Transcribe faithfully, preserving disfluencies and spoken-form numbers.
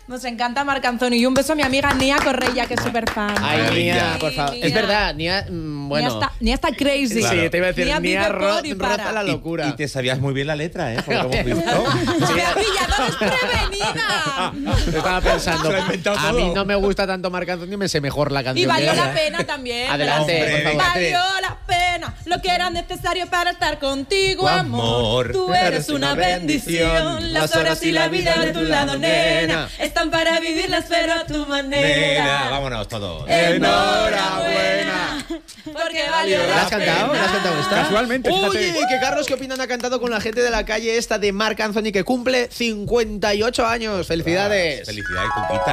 Nos encanta Marc Anthony. Y un beso a mi amiga Nia Correia, que es súper fan. Ay, Nia, por favor. Nia. Es verdad, Nia, mm, bueno. Nia está, Nia está crazy. Claro. Sí, te iba a decir, Nia, Nia vive ro por y para. roza la locura. Y, y te sabías muy bien la letra, ¿eh? Por lo que hemos visto. ¡Me ha pillado desprevenida! Estaba pensando, Se lo ha inventado a todo. mí no me gusta tanto Marc Anthony, me sé mejor la canción. Y valió que la ella. pena también. Adelante, Hombre, por favor. venga. Valió la pena lo que era necesario para estar contigo, Amor. amor. Tú eres una bendición. Las horas y la vida de tu lado, nena, están para vivirlas, pero a tu manera. Nena, vámonos todos. Enhorabuena. Porque valió la ¿La has cantado? pena. ¿La has cantado esta? Casualmente, fíjate. Oye, que Carlos, ¿qué opinan? Ha cantado con la gente de la calle esta de Marc Anthony, que cumple cincuenta y ocho años. ¡Felicidades! Felicidades, Cuquita.